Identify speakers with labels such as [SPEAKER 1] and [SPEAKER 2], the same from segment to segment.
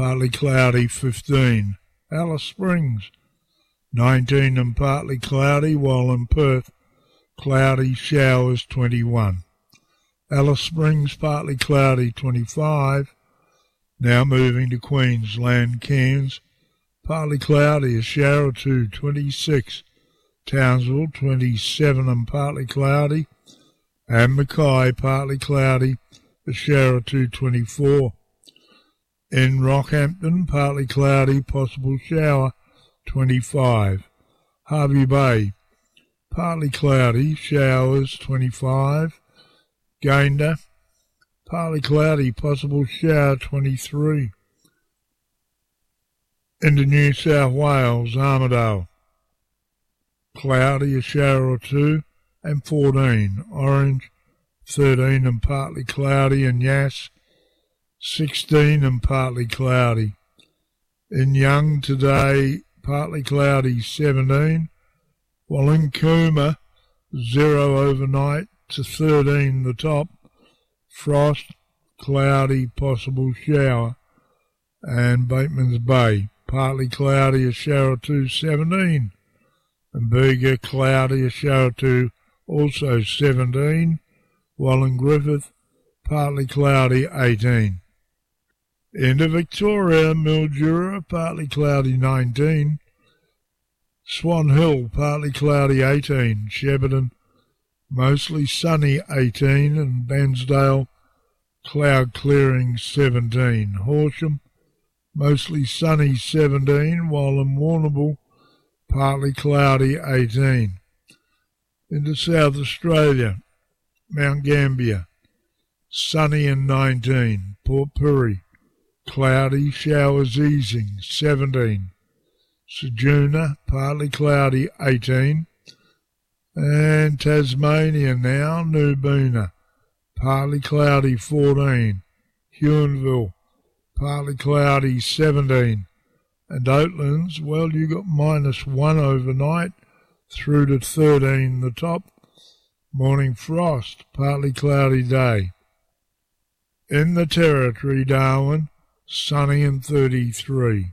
[SPEAKER 1] partly cloudy 15. Alice Springs 19 and partly cloudy, while in Perth cloudy, showers 21. Alice Springs partly cloudy 25. Now moving to Queensland, Cairns partly cloudy, a shower or two 26. Townsville 27 and partly cloudy, and Mackay partly cloudy, a shower or two 24. In Rockhampton partly cloudy, possible shower 25. Hervey Bay partly cloudy, showers 25. Gayndah partly cloudy, possible shower 23. Into New South Wales, Armidale cloudy, a shower or two, and 14. Orange 13 and partly cloudy, and Yass 16 and partly cloudy. In Young today partly cloudy 17, while in Cooma 0 overnight to 13 the top. Frost cloudy, possible shower, and Bateman's Bay partly cloudy, a shower or two 17. And Bega cloudy, a shower or two, also 17, while in Griffith partly cloudy 18. Into Victoria, Mildura partly cloudy 19. Swan Hill partly cloudy 18. Shepparton mostly sunny 18, and Bairnsdale cloud clearing 17. Horsham mostly sunny 17, while in Warrnambool partly cloudy 18. Into South Australia, Mount Gambier sunny and 19. Port Pirie cloudy, showers easing 17. Ceduna partly cloudy 18. And Tasmania now, Nubina partly cloudy 14. Huonville partly cloudy 17. And Oatlands, well, you got -1 overnight through to 13 the top. Morning frost, partly cloudy day. In the Territory, Darwin, sunny and 33.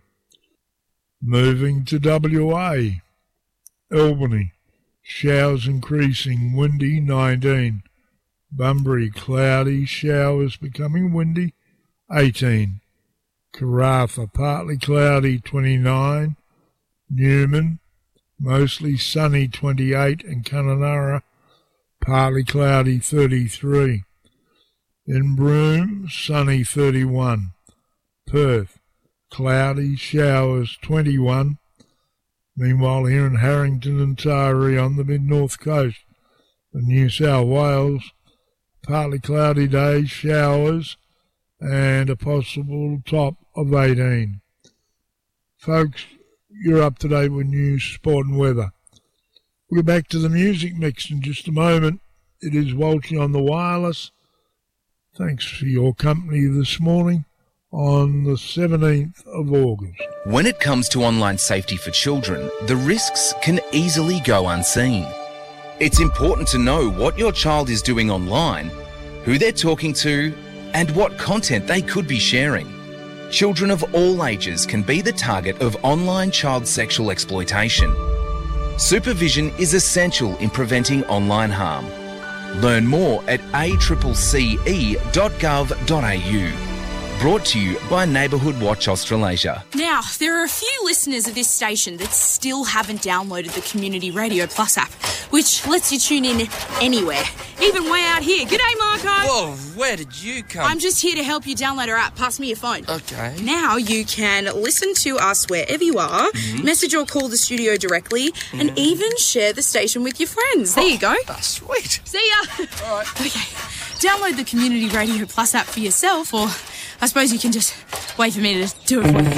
[SPEAKER 1] Moving to WA, Albany, showers increasing, windy 19. Bunbury, cloudy, showers becoming windy 18. Karratha, partly cloudy 29. Newman, mostly sunny 28. And Kununurra, partly cloudy 33. In Broome, sunny 31. Perth, cloudy, showers 21. Meanwhile, here in Harrington and Taree on the mid-north coast of New South Wales, partly cloudy day, showers, and a possible top of 18. Folks, you're up to date with news, sport and weather. We'll get back to the music mix in just a moment. It is Walshy on the wireless. Thanks for your company this morning on the 17th of August.
[SPEAKER 2] When it comes to online safety for children, the risks can easily go unseen. It's important to know what your child is doing online, who they're talking to, and what content they could be sharing. Children of all ages can be the target of online child sexual exploitation. Supervision is essential in preventing online harm. Learn more at accce.gov.au. Brought to you by Neighbourhood Watch Australasia.
[SPEAKER 3] Now, there are a few listeners of this station that still haven't downloaded the Community Radio Plus app, which lets you tune in anywhere, even way out here. G'day, Marco.
[SPEAKER 4] Whoa, where did you come?
[SPEAKER 3] I'm just here to help you download our app. Pass me your phone.
[SPEAKER 4] Okay.
[SPEAKER 3] Now you can listen to us wherever you are, message or call the studio directly, and even share the station with your friends. There you go.
[SPEAKER 4] That's sweet.
[SPEAKER 3] See ya.
[SPEAKER 4] All right.
[SPEAKER 3] Okay, download the Community Radio Plus app for yourself, or I suppose you can just wait for me to do it for you.